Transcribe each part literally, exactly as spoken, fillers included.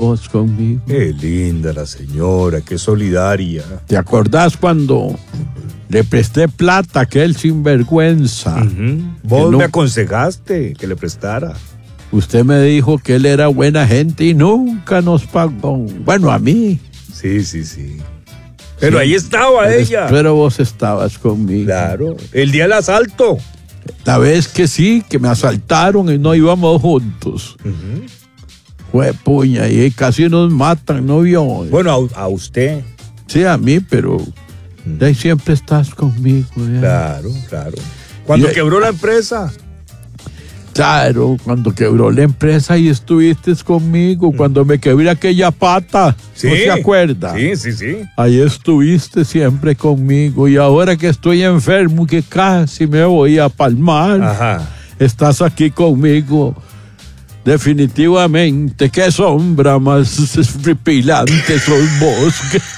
vos conmigo. Qué linda la señora, qué solidaria. ¿Te acordás cuando le presté plata a aquel sinvergüenza? Uh-huh. Vos no, me aconsejaste que le prestara. Usted me dijo que él era buena gente y nunca nos pagó. Bueno, a mí. Sí, sí, sí. Pero sí, ahí estaba pero, ella. Pero vos estabas conmigo. Claro, el día del asalto. La vez que sí, que me asaltaron y no íbamos juntos. Uh-huh. Fue puña, y casi nos matan, ¿no vio? Bueno, a, a usted. Sí, a mí, pero uh-huh. ahí siempre estás conmigo. ¿Ya? Claro, claro. Cuando y, quebró la empresa. Claro, cuando quebró la empresa y estuviste conmigo, cuando me quebré aquella pata, sí, ¿no se acuerda? Sí, sí, sí. Ahí estuviste siempre conmigo y ahora que estoy enfermo, que casi me voy a palmar, ajá, estás aquí conmigo. Definitivamente, qué sombra más tripilante sos vos.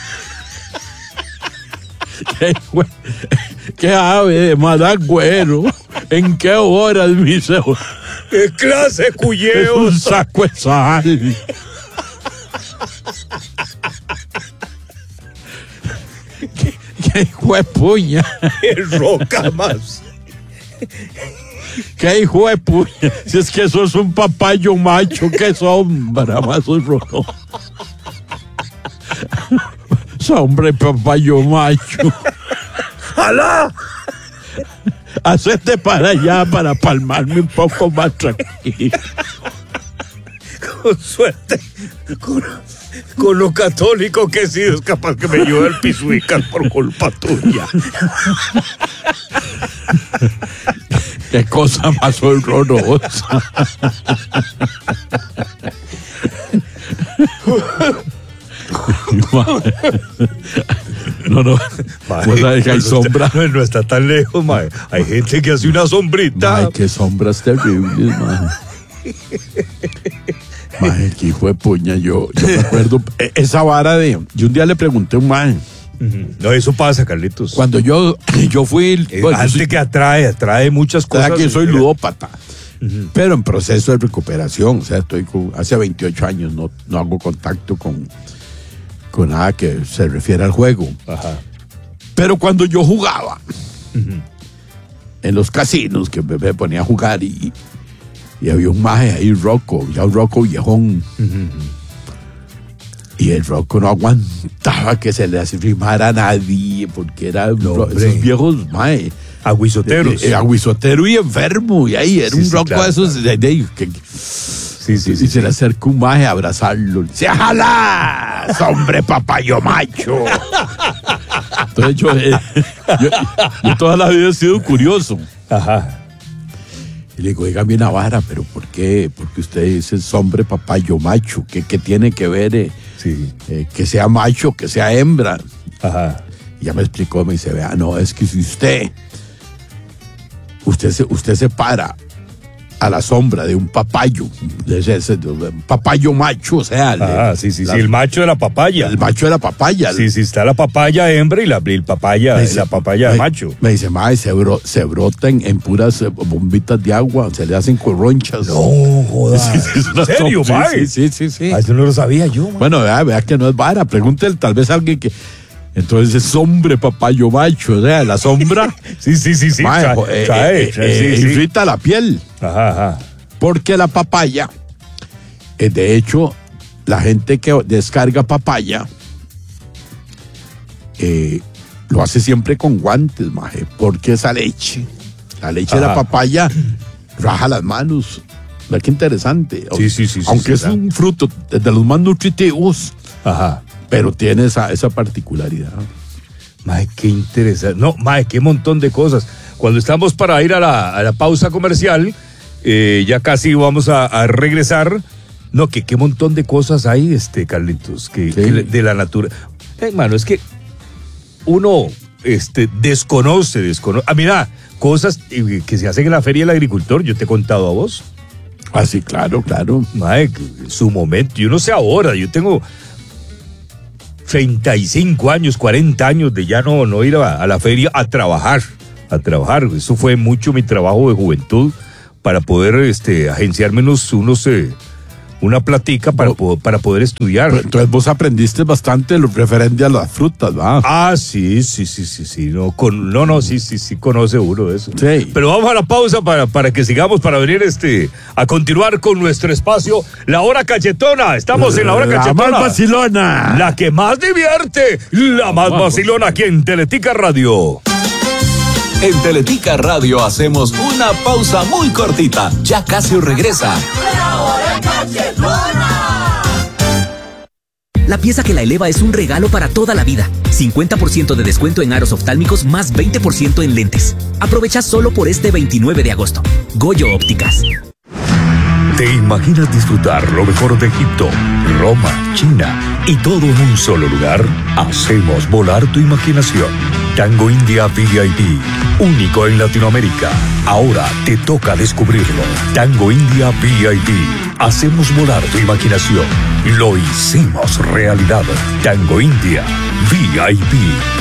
Qué, qué ave de mal agüero. ¿En qué horas, mi señor? ¿Qué clase de cuyeo? Es un saco de sal. ¿Qué, qué hijo de puña? ¡Qué roca más! ¿Qué hijo de puña? Si es que sos un papayo macho, qué sombra más rojo. Hombre, papayo macho. ¡Alá! Hacete para allá para palmarme un poco más tranquilo. Con suerte, con, con lo católico que he sido, es capaz que me lleve el pisuical por culpa tuya. Qué cosa más horrorosa. No, no, mae, pues hay, hay no sombra. Está, no, no está tan lejos, mae. Hay gente que hace una sombrita. Mae, qué sombras terribles, mae. Mae, qué hijo de puña. Yo, yo me acuerdo esa vara de. Yo un día le pregunté a un mae. Uh-huh. No, eso pasa, Carlitos. Cuando yo, yo fui. Eh, bueno, gente soy, que atrae, atrae muchas cosas. Que soy ludópata. Uh-huh. Pero en proceso de recuperación. O sea, estoy con, hace veintiocho años no, no hago contacto con. con nada que se refiere al juego. Ajá. Pero cuando yo jugaba uh-huh. en los casinos, que me, me ponía a jugar y, y había un maje ahí, Rocco, ya un Rocco viejón. Uh-huh. Y el Rocco no aguantaba que se le arrimara a nadie, porque era no, esos viejos maje. Aguizoteros. Eh, eh, aguizotero y enfermo, y ahí era sí, un sí, Rocco claro, de esos. De, de, que, Sí, sí, y sí, se sí. le acerca un maje a abrazarlo. ¡Se jala! ¡Hombre, papayo macho! Entonces yo, eh, yo, yo toda la vida he sido curioso. Ajá. Y le digo, dígame una vara, pero ¿por qué? Porque usted dice hombre, papayo macho. ¿Qué, qué tiene que ver eh, sí. eh, que sea macho, que sea hembra? Ajá. Y ya me explicó, me dice, vea, no, es que si usted, usted se, usted se para a la sombra de un papayo, de ese, ese, de un papayo macho, o sea, ah, le, sí, sí, la, sí, el macho de la papaya. El macho de la papaya. Sí, sí, está la papaya hembra y la el papaya, dice, la papaya me, macho. Me dice, mae, se, bro, se brotan en puras bombitas de agua, se le hacen corronchas. No, jodas. Sí, sí, ¿En serio, mae? Sí, sí, sí, sí. Ah, eso no lo sabía yo, mae. Bueno, vea, vea que no es vara, pregúntele tal vez a alguien que... Entonces es hombre papayo macho, o sea, la sombra. sí, sí, sí, sí. Mae, trae, eh, trae, eh, trae, eh, sí, irrita sí. la piel. Ajá, ajá. Porque la papaya, eh, de hecho, la gente que descarga papaya eh, lo hace siempre con guantes, maje, porque esa leche, la leche Ajá. de la papaya raja las manos. ¿Verdad qué interesante? Sí, sí, sí. Aunque sí, es sí, un fruto de los más nutritivos, Ajá. pero tiene esa, esa particularidad. Maje, qué interesante. No, maje, qué montón de cosas. Cuando estamos para ir a la, a la pausa comercial... Eh, ya casi vamos a, a regresar. No, que qué montón de cosas hay, este, Carlitos, que, sí. que de la naturaleza. Hermano, es que uno este, desconoce, desconoce. Ah, mira, cosas que se hacen en la Feria del Agricultor, yo te he contado a vos. Ah, sí, claro, claro. Mae, su momento, yo no sé ahora, yo tengo treinta y cinco años, cuarenta años de ya no, no ir a, a la feria a trabajar, a trabajar. Eso fue mucho mi trabajo de juventud, para poder este, agenciarme unos, unos, eh, una platica para, po- para poder estudiar. Entonces vos aprendiste bastante lo referente a las frutas, ¿va? Ah, sí, sí, sí, sí, sí. No, con, no, no, sí, sí, sí, conoce uno eso. Sí. Pero vamos a la pausa para, para que sigamos, para venir este, a continuar con nuestro espacio, La Hora Cachetona. Estamos en La Hora Cachetona. La más vacilona. La que más divierte, la más Vamos. vacilona aquí en Teletica Radio. En Teletica Radio hacemos una pausa muy cortita. Ya casi regresa. La pieza que la eleva es un regalo para toda la vida. cincuenta por ciento de descuento en aros oftálmicos más veinte por ciento en lentes. Aprovecha solo por este veintinueve de agosto. Goyo Ópticas. ¿Te imaginas disfrutar lo mejor de Egipto, Roma, China y todo en un solo lugar? Hacemos volar tu imaginación. Tango India V I P, único en Latinoamérica. Ahora te toca descubrirlo. Tango India V I P. Hacemos volar tu imaginación. Lo hicimos realidad. Tango India V I P.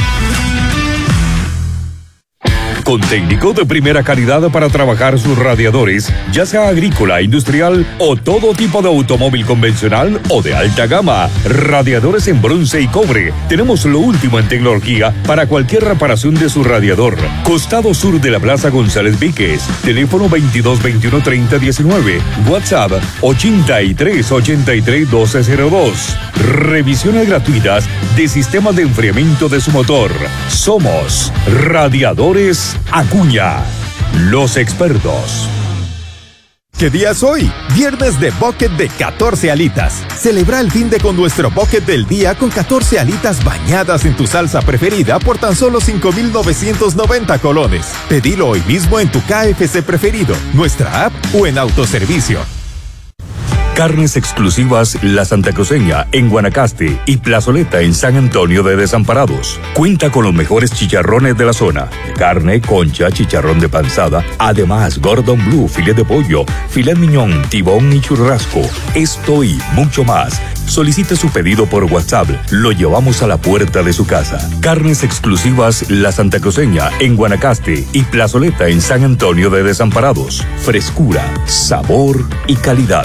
Con técnicos de primera calidad para trabajar sus radiadores, ya sea agrícola, industrial o todo tipo de automóvil convencional o de alta gama. Radiadores en bronce y cobre. Tenemos lo último en tecnología para cualquier reparación de su radiador. Costado sur de la Plaza González Víquez. Teléfono veintidós veintiuno treinta diecinueve. WhatsApp ochenta y tres ochenta y tres doce cero dos. Revisiones gratuitas de sistemas de enfriamiento de su motor. Somos Radiadores Acuña, los expertos. ¿Qué día es hoy? Viernes de Bucket de catorce alitas. Celebra el fin de con nuestro Bucket del día con catorce alitas bañadas en tu salsa preferida por tan solo cinco mil novecientos noventa colones. Pedilo hoy mismo en tu K F C preferido, nuestra app o en autoservicio. Carnes exclusivas La Santa Cruceña en Guanacaste y Plazoleta en San Antonio de Desamparados. Cuenta con los mejores chicharrones de la zona. Carne, concha, chicharrón de panzada, además Gordon Blue, filet de pollo, filet miñón, tibón y churrasco. Esto y mucho más. Solicite su pedido por WhatsApp. Lo llevamos a la puerta de su casa. Carnes exclusivas La Santa Cruceña en Guanacaste y Plazoleta en San Antonio de Desamparados. Frescura, sabor y calidad.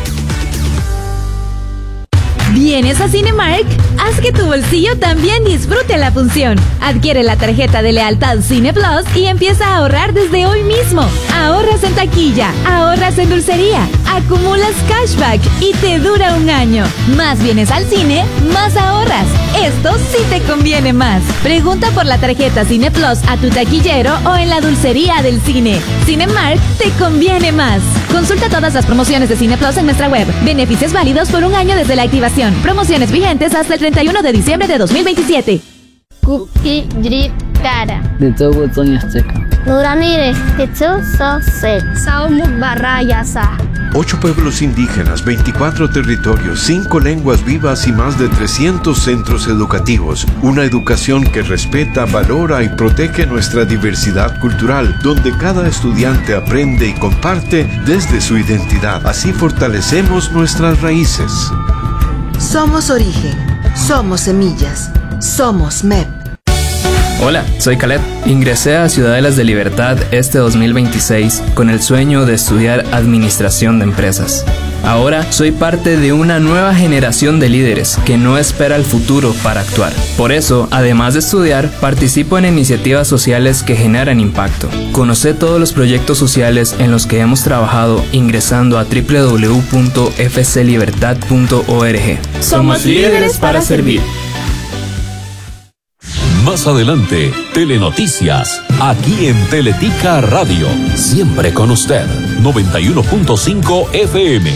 ¿Vienes a Cinemark? Haz que tu bolsillo también disfrute la función. Adquiere la tarjeta de lealtad Cine Plus y empieza a ahorrar desde hoy mismo. Ahorras en taquilla, ahorras en dulcería, acumulas cashback y te dura un año. Más vienes al cine, más ahorras. Esto sí te conviene más. Pregunta por la tarjeta Cine Plus a tu taquillero o en la dulcería del cine. Cinemark te conviene más. Consulta todas las promociones de Cine Plus en nuestra web. Beneficios válidos por un año desde la activación. Promociones vigentes hasta el treinta y uno de diciembre de dos mil veintisiete. Kuki Drip Kara. Nuramire, Saumu Barrayasa. Ocho pueblos indígenas, veinticuatro territorios, cinco lenguas vivas y más de trescientos centros educativos. Una educación que respeta, valora y protege nuestra diversidad cultural, donde cada estudiante aprende y comparte desde su identidad. Así fortalecemos nuestras raíces. Somos origen, somos semillas, somos M E P. Hola, soy Caleb. Ingresé a Ciudadelas de Libertad este dos mil veintiséis con el sueño de estudiar Administración de Empresas. Ahora soy parte de una nueva generación de líderes que no espera el futuro para actuar. Por eso, además de estudiar, participo en iniciativas sociales que generan impacto. Conoce todos los proyectos sociales en los que hemos trabajado ingresando a doble u doble u doble u punto f c libertad punto org. Somos líderes para servir. Más adelante, Telenoticias, aquí en Teletica Radio. Siempre con usted, noventa y uno punto cinco F M.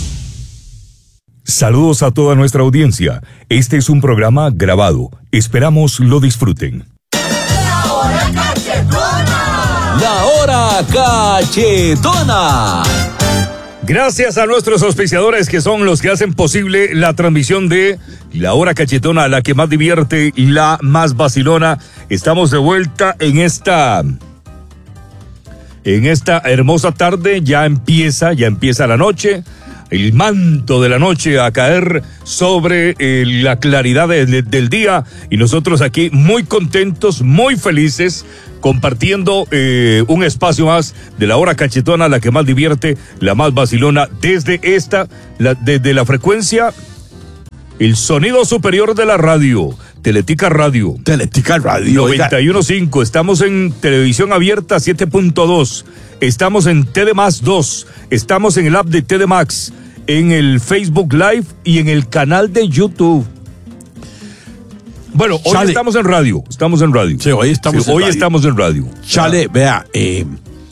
Saludos a toda nuestra audiencia. Este es un programa grabado. Esperamos lo disfruten. La Hora Cachetona. La Hora Cachetona. Gracias a nuestros auspiciadores que son los que hacen posible la transmisión de La Hora Cachetona, la que más divierte y la más vacilona. Estamos de vuelta en esta en esta hermosa tarde. Ya empieza, ya empieza la noche. el manto de la noche a caer sobre eh, la claridad de, de, del día, y nosotros aquí muy contentos, muy felices, compartiendo eh, un espacio más de la hora cachetona, la que más divierte, la más vacilona, desde esta, la, desde la frecuencia, el sonido superior de la radio, Teletica Radio. Teletica Radio. noventa y uno punto cinco, estamos en televisión abierta siete punto dos, estamos en T D Más dos, estamos en el app de T D Max, en el Facebook Live y en el canal de YouTube. Bueno, hoy Chale. estamos en radio, estamos en radio. Sí, hoy estamos Sí, en hoy radio. estamos en radio. Chale, vea, eh,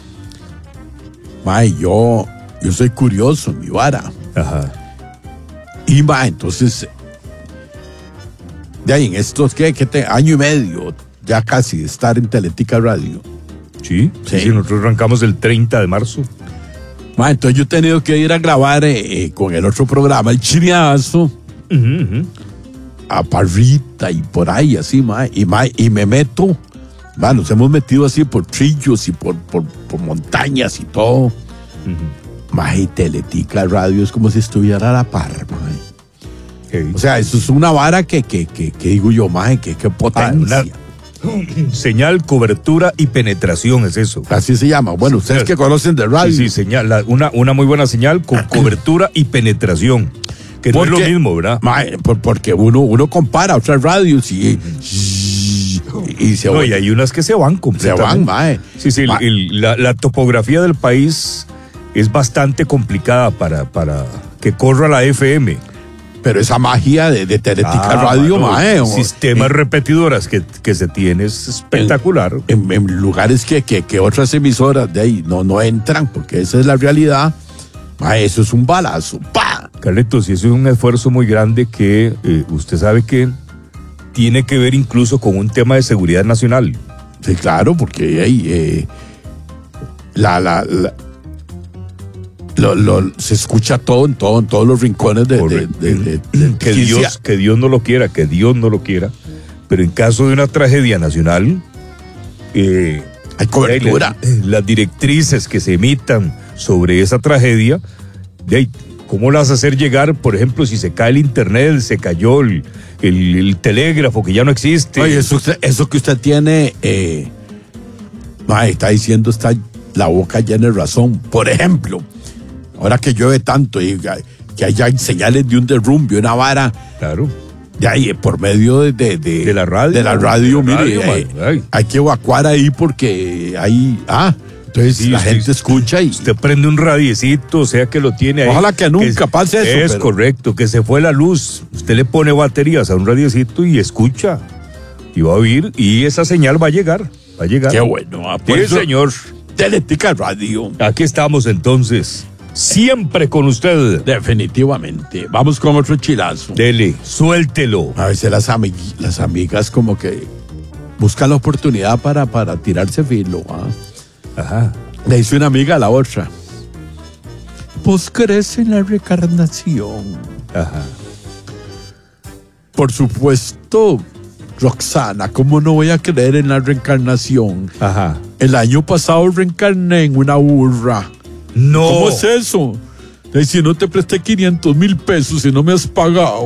mae, yo, yo soy curioso, mi vara. Ajá. Y mae, entonces, de ahí en estos, ¿qué? ¿Qué te, año y medio, ya casi, de estar en Teletica Radio. Sí, sí, Sí. sí, nosotros arrancamos el treinta de marzo. Mae, entonces yo he tenido que ir a grabar eh, eh, con el otro programa, el Chineazo, Uh -huh, uh -huh. a Parrita y por ahí, así, mae, y, mae, y me meto, mae, nos hemos metido así por trillos y por, por, por montañas y todo. Uh -huh. Mae, Teletica Radio es como si estuviera a la par, mae. Okay. O sea, eso es una vara que, que, que, que digo yo, mae, que, que potencia. Ah, una señal, cobertura y penetración es eso. Así se llama. Bueno, ustedes que conocen de radio. Sí, sí, señal, la- una, una muy buena señal con cobertura y penetración. Que no es lo mismo, ¿verdad? Mae, por- porque uno, uno compara otras radios y, y, y se, No, y hay unas que se van se completamente. van, mae. Sí, sí, el- Ma- el- la, la topografía del país es bastante complicada para, para que corra la F M. Pero esa magia de, de Teletica Ah, Radio, mano, mae. el o- sistemas en, repetidoras que, que se tiene es espectacular. en- en lugares que, que, que otras emisoras de ahí no, no entran, porque esa es la realidad. Mae, eso es un balazo. ¡Pa! Carlitos, y eso es un esfuerzo muy grande que eh, usted sabe que tiene que ver incluso con un tema de seguridad nacional. Sí, claro, porque ahí eh, la, la, la- lo, lo- se escucha todo en todo, en todos los rincones de, de, Correcto. de- de- de- Que quince- Dios, que Dios no lo quiera, que Dios no lo quiera. Pero en caso de una tragedia nacional, eh, hay cobertura. eh, la- las directrices que se emitan sobre esa tragedia, de ahí, ¿cómo las hacer llegar? Por ejemplo, si se cae el internet, se cayó el, el- el telégrafo que ya no existe. Oye, eso, usted- eso que usted tiene, eh, mae, está diciendo, está la boca llena de razón. Por ejemplo, ahora que llueve tanto y que haya señales de un derrumbe, una vara, Claro. de ahí, por medio de, de, de- De la radio. de la radio, De la mire, radio, eh, man. Ay. hay que evacuar ahí porque hay, ah, entonces Sí, la usted- gente escucha y Usted prende un radiecito, o sea que lo tiene ahí. Ojalá que nunca pase eso, Es pero- correcto, que se fue la luz. Usted le pone baterías a un radiecito y escucha. Y va a oír, y esa señal va a llegar. Va a llegar. qué bueno. ah, por Sí, eso, señor. Teletica Radio. Aquí estamos entonces. Siempre con usted. Definitivamente. Vamos con otro chilazo. Dele, suéltelo. A veces las, amigui- las amigas como que buscan la oportunidad para, para tirarse filo. ¿ah? Ajá. Le dice una amiga a la otra: ¿vos crees en la reencarnación? Ajá. Por supuesto, Roxana, ¿cómo no voy a creer en la reencarnación? Ajá. El año pasado reencarné en una burra. No. ¿Cómo es eso? Le dice, si no te presté quinientos mil pesos y no me has pagado.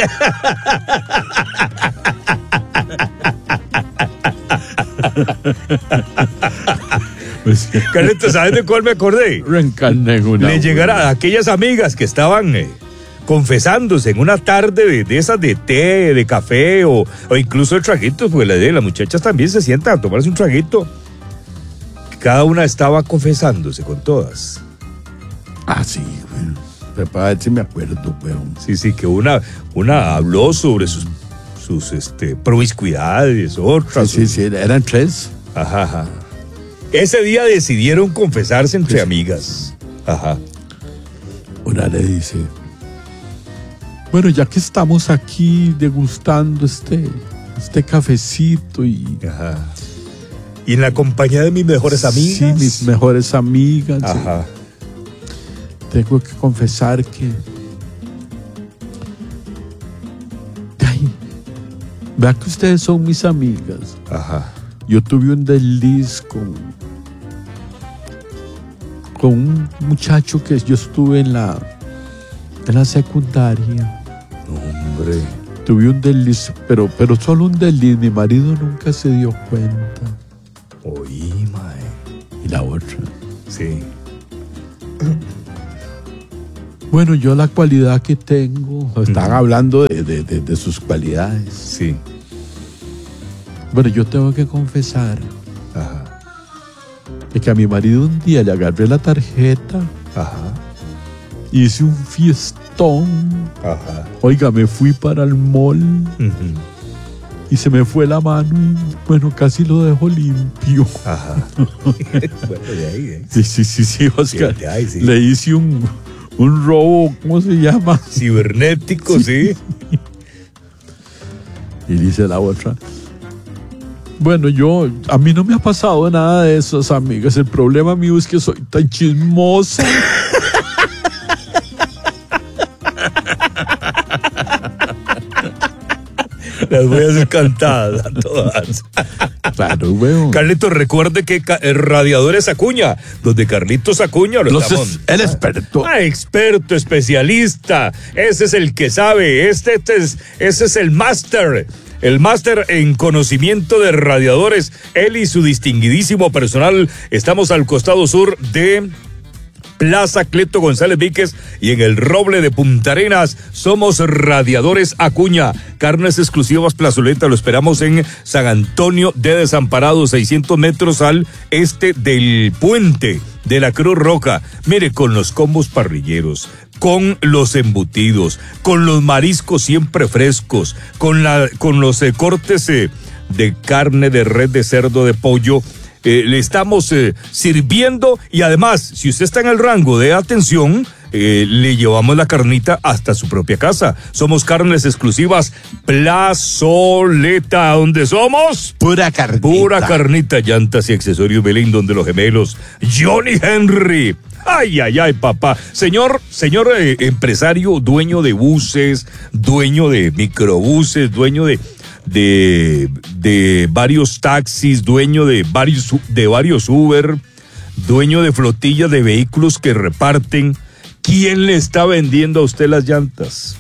Carlitos, ¿sabes de cuál me acordé? Reencarné en una Le burra. llegará a aquellas amigas que estaban eh, confesándose en una tarde de, de esas de té, de café o, o incluso de traguitos, porque la de las muchachas también se sientan a tomarse un traguito. Cada una estaba confesándose con todas. Ah, sí, bueno. Para ver si me acuerdo, weón. Sí, sí, que una, una habló sobre sus, sus este, promiscuidades, otras. Sí, sí, sí, eran tres. Ajá, ajá. Ese día decidieron confesarse entre Sí, sí. amigas. Ajá. Una le dice, bueno, ya que estamos aquí degustando este, este cafecito y... Ajá. Y en la compañía de mis mejores amigas. Sí, mis mejores amigas. Ajá. Tengo que confesar que... Ay, vea que ustedes son mis amigas. Ajá. Yo tuve un desliz con... con un muchacho que yo estuve en la... En la secundaria. Hombre. Tuve un desliz, pero, pero solo un desliz. Mi marido nunca se dio cuenta. Oí, mae. Y la otra. Sí. Bueno, yo la cualidad que tengo, están hablando de, de, de, de sus cualidades. Sí. Bueno, yo tengo que confesar. Ajá. Es que a mi marido un día le agarré la tarjeta. Ajá. Hice un fiestón. Ajá. Oiga, me fui para el mall. Uh-huh. Y se me fue la mano y, bueno, casi lo dejo limpio. Ajá. Bueno, de ahí, ¿eh? Sí, sí, sí, sí, Oscar. Sí, de ahí, sí. Le hice un, un robo, ¿cómo se llama? Cibernético, sí. sí. Y dice la otra. Bueno, yo, a mí no me ha pasado nada de esas amigas. El problema mío es que soy tan chismosa. Las voy a hacer cantadas a todas. Claro, weón. Carlitos, recuerde que ca- Radiadores Acuña, donde Carlitos Acuña lo Los estamos. es, el experto. Ah, experto, especialista. Ese es el que sabe. Este, este es, ese es el máster. El máster en conocimiento de radiadores. Él y su distinguidísimo personal. Estamos al costado sur de Plaza Cleto González Víquez y en el Roble de Punta Arenas. Somos Radiadores Acuña, carnes exclusivas Plazoleta. Lo esperamos en San Antonio de Desamparados, seiscientos metros al este del puente de la Cruz Roja. Mire, con los combos parrilleros, con los embutidos, con los mariscos siempre frescos, con la con los eh, cortes eh, de carne, de res, de cerdo, de pollo. Eh, le estamos eh, sirviendo y además, si usted está en el rango de atención, eh, le llevamos la carnita hasta su propia casa. Somos carnes exclusivas Plazoleta, donde somos pura carnita. Pura carnita, llantas y accesorios Belén, donde los gemelos Johnny Henry. Ay, ay, ay, papá. Señor, señor eh, empresario, dueño de buses, dueño de microbuses, dueño de... De, de varios taxis, dueño de varios, de varios Uber, dueño de flotillas de vehículos que reparten. ¿Quién le está vendiendo a usted las llantas?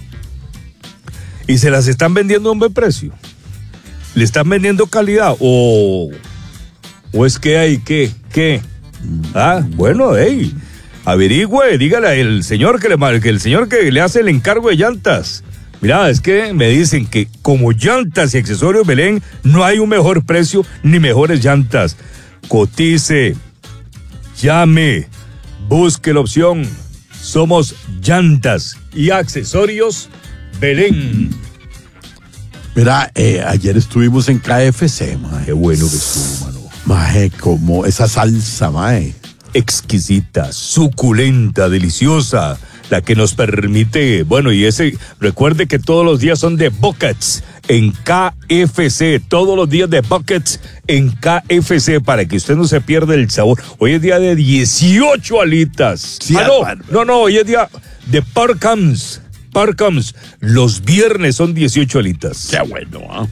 Y se las están vendiendo a un buen precio. ¿Le están vendiendo calidad? ¿O, o es que hay qué? ¿Qué? Ah, bueno, hey, averigüe, dígale al señor que le, que el señor que le hace el encargo de llantas. Mira, es que me dicen que como llantas y accesorios Belén, no hay un mejor precio ni mejores llantas. Cotice, llame, busque la opción. Somos llantas y accesorios Belén. Mira, eh, ayer estuvimos en K F C, mae. Qué bueno que estuvo, mano. Mae, como esa salsa, mae. Exquisita, suculenta, deliciosa. La que nos permite, bueno, y ese, recuerde que todos los días son de buckets en K F C, todos los días de buckets en K F C, para que usted no se pierda el sabor. Hoy es día de dieciocho alitas. Sí, ah, no, no, no, hoy es día de Parkams, Parkams. Los viernes son dieciocho alitas. Qué bueno, ¿ah?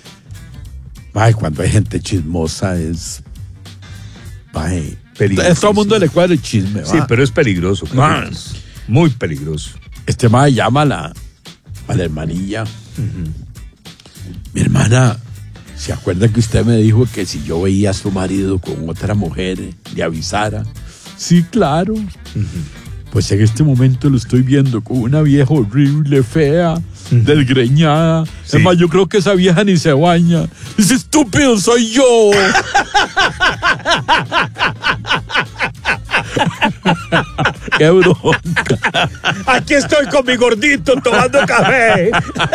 Ay, cuando hay gente chismosa es... Ay, peligroso. Todo el mundo le cuadra el chisme, ¿va? Sí, pero es peligroso. Man. Muy peligroso. Este mae llama a la, a la hermanilla. Uh-huh. Mi hermana, ¿se acuerda que usted me dijo que si yo veía a su marido con otra mujer, le avisara? Sí, claro. Uh-huh. Pues en este momento lo estoy viendo con una vieja horrible, fea, uh-huh. desgreñada. Sí. Es más, yo creo que esa vieja ni se baña. Ese estúpido soy yo. Qué bronca. Aquí estoy con mi gordito tomando café.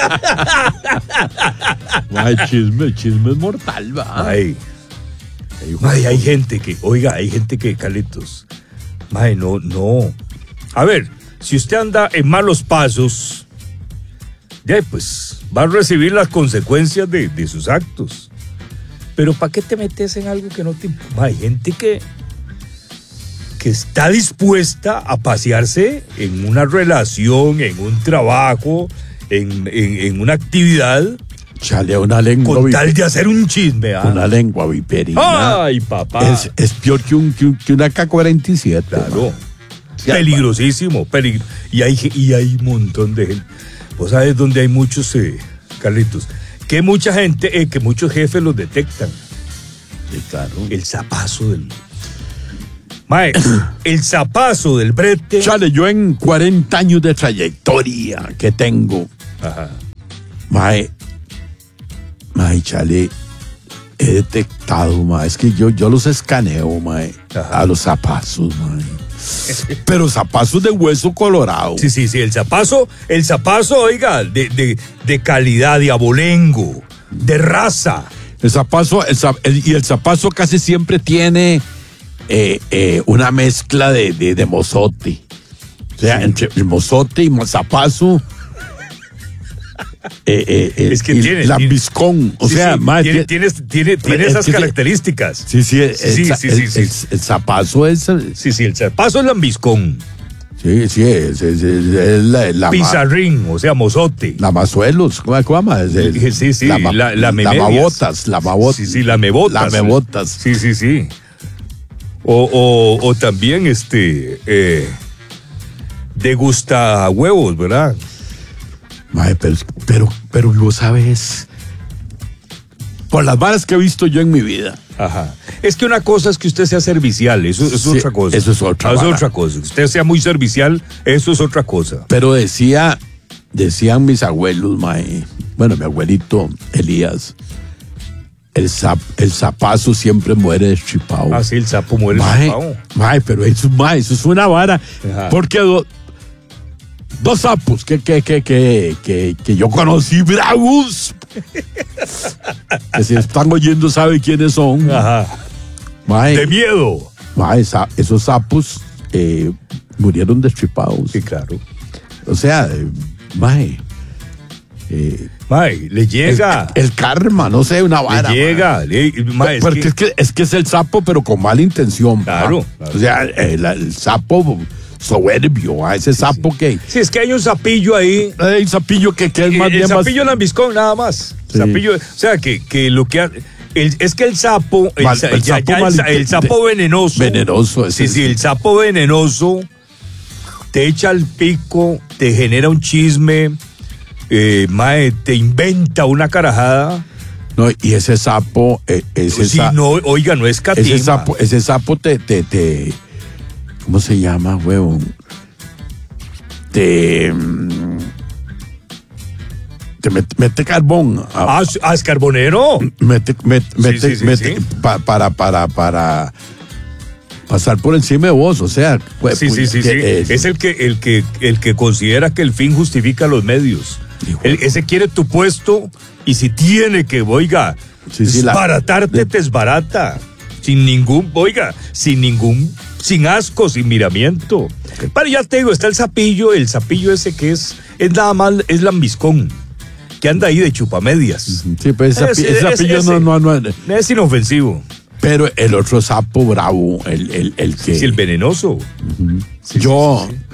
Ay, chisme, chisme es mortal, va. Ay. Ay, hay gente que, oiga, hay gente que, Carlitos, ay, no, no. A ver, si usted anda en malos pasos, ya pues va a recibir las consecuencias de, de sus actos. Pero ¿para qué te metes en algo que no te importa? Hay gente que que está dispuesta a pasearse en una relación, en un trabajo, en, en, en una actividad. Chale, una lengua. Con tal de hacer un chisme. ¿eh? Una lengua viperina. Ay, papá. Es, es peor que, un, que, un, que una K cuarenta y siete. Claro. Peligrosísimo. Peligro. Y hay, y hay un montón de gente. Vos sabés dónde hay muchos, eh, Carlitos, que mucha gente, eh, que muchos jefes los detectan. Sí, claro. El zapazo del... Mae, el zapazo del brete. Chale, yo en cuarenta años de trayectoria que tengo, Ajá. mae, mae, chale, he detectado, mae, es que yo, yo los escaneo, mae, Ajá. a los zapazos, mae. Pero zapazos de hueso colorado. Sí, sí, sí, el zapazo, el zapazo, oiga, de, de, de calidad, de abolengo, de raza. El zapazo, el, zap- el- y el zapazo casi siempre tiene eh, eh, una mezcla de, de, de mozote. O sea, Sí. entre el mozote y el zapazo. Eh, eh, eh, Es que y tiene- lambiscón. O Sí, sea, sí, mae, tiene, tiene- tiene, tiene, tiene es esas que sí. características. Sí, sí, el, Sí, el- sí, el- sí, el- sí. el zapazo es. el- Sí, sí, el zapazo es lambiscón. Sí, sí, es, es- es- es la, la, ma- Pizarrín, o sea, mozote. lamazuelos, ¿cómo se llama? Es el- Sí, sí, lama- la- lamemedias. lamabotas, lamabotas. Sí, sí, lamebotas. Lamebotas. Sí, sí, sí. O, o, o también este eh, degusta huevos, ¿verdad? Mae, pero, pero, pero vos sabes, por las varas que he visto yo en mi vida, Ajá. Es que una cosa es que usted sea servicial, eso, eso Sí, es otra cosa. eso es otra Eso es vara. otra cosa. Que usted sea muy servicial, eso es otra cosa. pero decía, decían mis abuelos, mae, bueno, mi abuelito Elías, el, zap, el zapazo siempre muere destripado. Así el sapo muere Mae, zapao. mae, pero eso, mae, eso es una vara, Ajá. porque do- dos sapos que, que, que, que, que, que yo conocí bravos, que si están oyendo sabe quiénes son. Ajá. Mae, De miedo. mae, sa- esos sapos eh, murieron destripados. Sí, claro. O sea, eh, mae, eh, Mae, le el, llega. el karma, no sé, una Le vara. llega. le- mae, es Porque que- es que, es que es el sapo, pero con mala intención. Claro, ¿va? claro. O sea, el, el sapo soberbio, ¿va? Ese sapo que. Sí, es que hay un sapillo ahí. Hay un sapillo que, que es El, más el bien más. sapillo lambiscón, nada más. Sí. Sapillo, o sea, que, que lo que ha- el- es que el sapo, el, Mal- sa- el ya- sapo ya el, mal- sa- el sapo venenoso. Venenoso, Sí, ese sí, sí. el sapo venenoso te echa al pico, te genera un chisme, eh, mae, te inventa una carajada. No, y ese sapo, eh, ese, Si sa- no, oiga, no es catima. ese sapo, ese sapo te, te, te. ¿Cómo se llama, huevón? Te. mm, Te mete, mete carbón. a- Ah, es- ah, es carbonero. mete, mete, mete, sí, sí, mete sí. pa- para, para, para pasar por encima de vos, o sea, pues, Sí, sí, sí, que sí. es- Es el que, el que, el que considera que el fin justifica los medios. Hijo El- de- ese quiere tu puesto y si tiene que, oiga, Sí, sí, la- desbaratarte, de- te desbarata. Sin ningún, oiga, sin ningún, sin asco, sin miramiento. Pero ya te digo, está el sapillo, el sapillo ese que es, es nada más, es lambiscón, que anda ahí de chupamedias. Sí, pues ese, Ese- ese sapillo ese- no, no, no, Es inofensivo. pero el otro sapo bravo, el, el, el que Sí, el venenoso. Sí, yo, sí,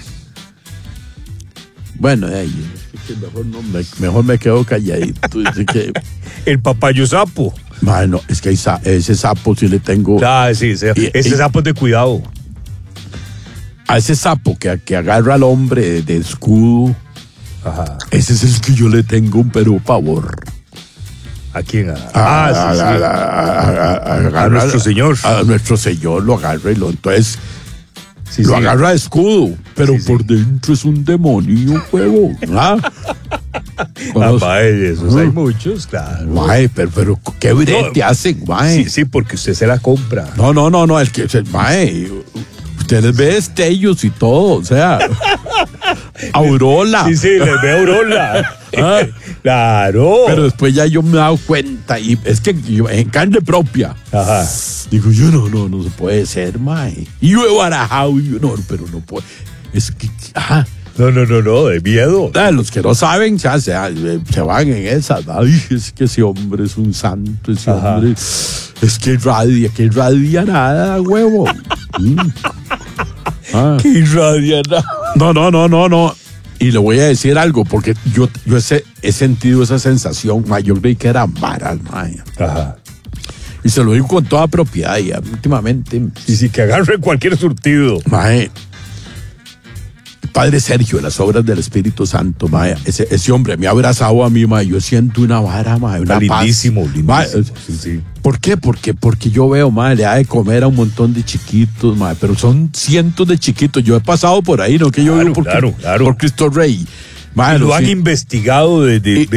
bueno, ay, es que mejor, no, me, mejor me quedo calladito. Dice que, El papayo sapo. bueno, es que hay sa- ese sapo sí le tengo, Ah, sí, ese, Y- ese y- sapo es de cuidado. a ese sapo que, que agarra al hombre de, de escudo, Ajá. ese es el que yo le tengo un pero pavor. ¿A quién? A, a, ah, sí, sí. a- a- a- a- agarrar- nuestro señor. A nuestro señor lo agarra y lo entonces Sí, lo sí. agarra de escudo, pero Sí, sí. por dentro es un demonio, huevo. ¿Ah? Ah, Conoce- mae, de esos hay Ujú. muchos, claro. Mae, pero, pero qué brete No, hacen, mae. Sí, sí, porque usted se la compra. No, no, no, no, el que se, mae, ustedes ven destellos y todo, o sea, Aurora. Sí, sí, les veo Aurora. Ah. Claro. Pero después ya yo me he dado cuenta, y es que yo, en carne propia, Ajá. digo, yo no, no, no se puede ser, mae. Y yo he barajado, y yo no, pero no puedo. Es que, ajá. No, no, no, no, de miedo. Ah, los que no saben, ya se, se van en esas. Ay, es que ese hombre es un santo, ese Ajá. hombre. Es que irradia, que irradia nada, huevo. Mm. Ah. Qué irradia, no. No, no, no, no, no. Y le voy a decir algo, porque yo, yo ese- he sentido esa sensación, ma, yo creí que eran varas, ma. Ajá. Y se lo digo con toda propiedad, y últimamente, Y si que agarre cualquier surtido. mae, padre Sergio, las obras del Espíritu Santo, mae, ese, ese hombre me ha abrazado a mí, mae, yo siento una vara, mae, una Está paz. lindísimo, lindísimo. Mae, Sí, sí. ¿por qué? Porque, porque yo veo, mae, le da de comer a un montón de chiquitos, mae, pero son cientos de chiquitos. Yo he pasado por ahí, ¿no? Que yo Claro, vivo por, claro, claro. por Cristo Rey. Mae, Y lo los han cien- investigado de, de, Y- de